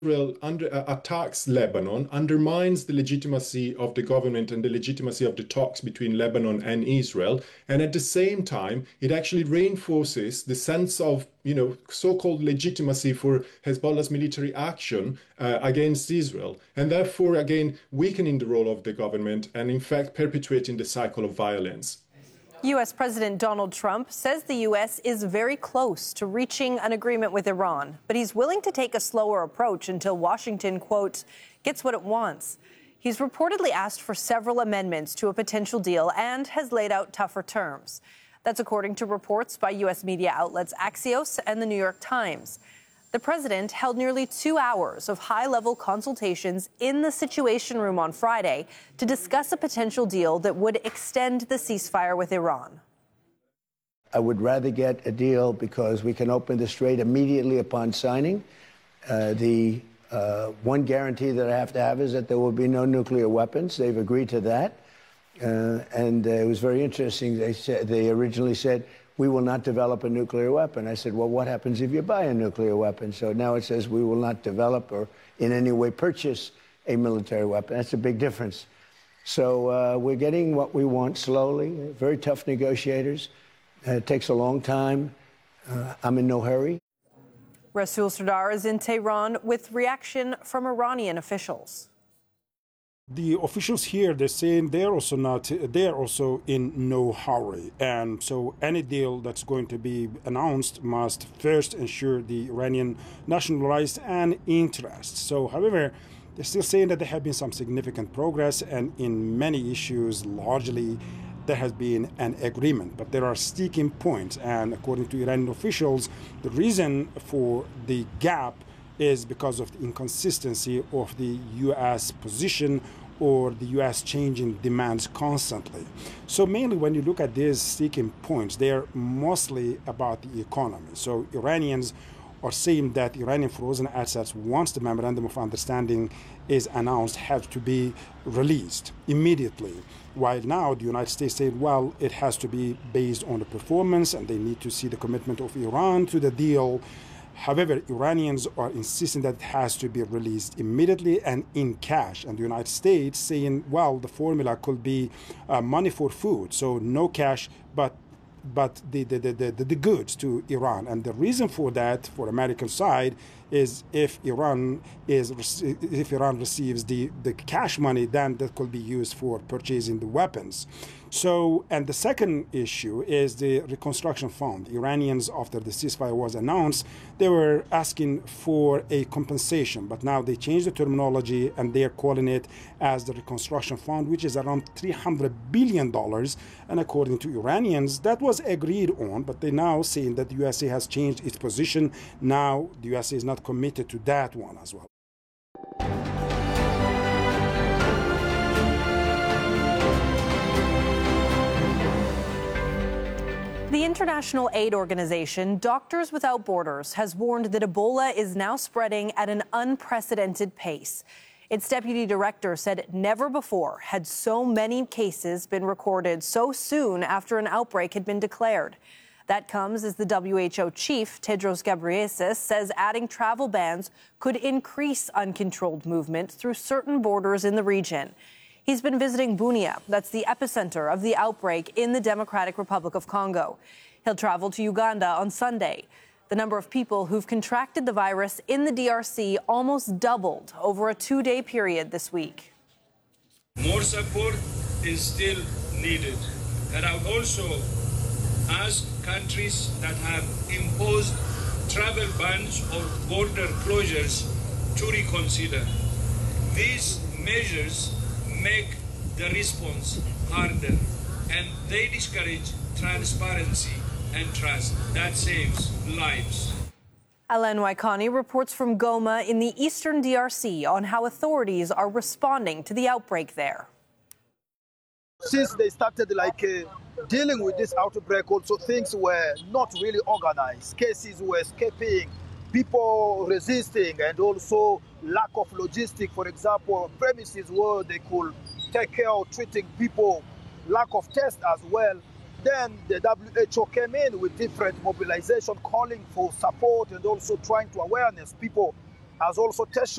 Israel attacks Lebanon, undermines the legitimacy of the government and the legitimacy of the talks between Lebanon and Israel. And at the same time, it actually reinforces the sense of, so-called legitimacy for Hezbollah's military action against Israel. And therefore, again, weakening the role of the government and, in fact, perpetuating the cycle of violence. U.S. President Donald Trump says the U.S. is very close to reaching an agreement with Iran, but he's willing to take a slower approach until Washington, quote, gets what it wants. He's reportedly asked for several amendments to a potential deal and has laid out tougher terms. That's according to reports by U.S. media outlets Axios and the New York Times. The president held nearly 2 hours of high-level consultations in the Situation Room on Friday to discuss a potential deal that would extend the ceasefire with Iran. I would rather get a deal because we can open the strait immediately upon signing. The one guarantee that I have to have is that there will be no nuclear weapons. They've agreed to that. And it was very interesting. They originally said, we will not develop a nuclear weapon. I said, well, what happens if you buy a nuclear weapon? So now it says we will not develop or in any way purchase a military weapon. That's a big difference. So we're getting what we want slowly. Very tough negotiators. It takes a long time. I'm in no hurry. Rasul Sardar is in Tehran with reaction from Iranian officials. The officials here, they're saying they're also in no hurry. And so any deal that's going to be announced must first ensure the Iranian national rights and interests. So, however, they're still saying that there have been some significant progress, and in many issues, largely, there has been an agreement. But there are sticking points, and according to Iranian officials, the reason for the gap is because of the inconsistency of the U.S. position or the U.S. changing demands constantly. So mainly when you look at these sticking points, they're mostly about the economy. So Iranians are saying that Iranian frozen assets, once the memorandum of understanding is announced, have to be released immediately. While now the United States said, well, it has to be based on the performance and they need to see the commitment of Iran to the deal. However, Iranians are insisting that it has to be released immediately and in cash. And the United States saying, well, the formula could be money for food. So no cash, but the goods to Iran. And the reason for that, for American side, is if Iran receives the cash money, then that could be used for purchasing the weapons. So, and the second issue is the reconstruction fund. Iranians, after the ceasefire was announced, they were asking for a compensation, but now they changed the terminology and they are calling it as the reconstruction fund, which is around $300 billion. And according to Iranians, that was agreed on, but they're now saying that the USA has changed its position. Now the USA is not committed to that one as well. The international aid organization Doctors Without Borders has warned that Ebola is now spreading at an unprecedented pace. Its deputy director said never before had so many cases been recorded so soon after an outbreak had been declared. That comes as the WHO chief, Tedros Ghebreyesus, says adding travel bans could increase uncontrolled movement through certain borders in the region. He's been visiting Bunia, that's the epicenter of the outbreak in the Democratic Republic of Congo. He'll travel to Uganda on Sunday. The number of people who've contracted the virus in the DRC almost doubled over a 2-day period this week. More support is still needed. And I would also ask countries that have imposed travel bans or border closures to reconsider. These measures make the response harder, and they discourage transparency and trust. That saves lives. Alain Waikani reports from Goma in the eastern DRC on how authorities are responding to the outbreak there. Since they started dealing with this outbreak, also things were not really organized. Cases were escaping, people resisting, and also lack of logistics. For example, premises where they could take care of treating people, lack of tests as well. Then the WHO came in with different mobilization, calling for support and also trying to awareness people as also testing.